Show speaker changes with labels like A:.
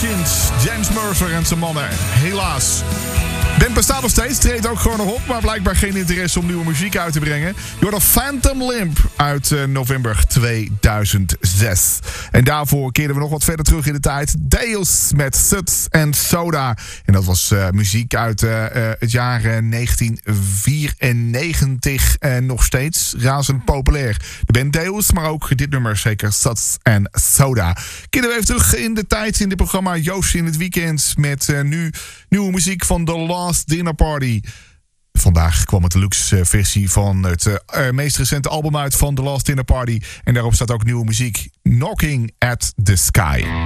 A: Machines, James Mercer en zijn mannen. Helaas. Band bestaat nog steeds, treedt ook gewoon nog op, maar blijkbaar geen interesse om nieuwe muziek uit te brengen. Je hoort Phantom Limb uit november 2006. En daarvoor keerden we nog wat verder terug in de tijd. Deus met Suds and Soda. En dat was muziek uit het jaar 1994 en nog steeds razend populair. De band Deus, maar ook dit nummer zeker, Suds and Soda. Keerden we even terug in de tijd in dit programma Joost in het weekend met nu nieuwe muziek van The Last Dinner Party. Vandaag kwam het deluxe versie van het meest recente album uit van The Last Dinner Party. En daarop staat ook nieuwe muziek, Knocking at the Sky.